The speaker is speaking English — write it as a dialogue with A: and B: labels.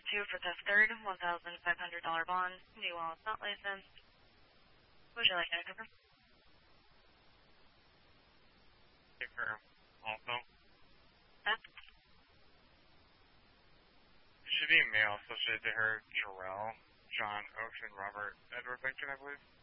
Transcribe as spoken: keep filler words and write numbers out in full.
A: two for theft third, one thousand five hundred dollars bond, new while it's not licensed. Would you like to cover?
B: Confirm. Also.
A: That?
B: It should be a male associated to her, Jarrell, John Oaks, and Robert Edward Lincoln, I believe.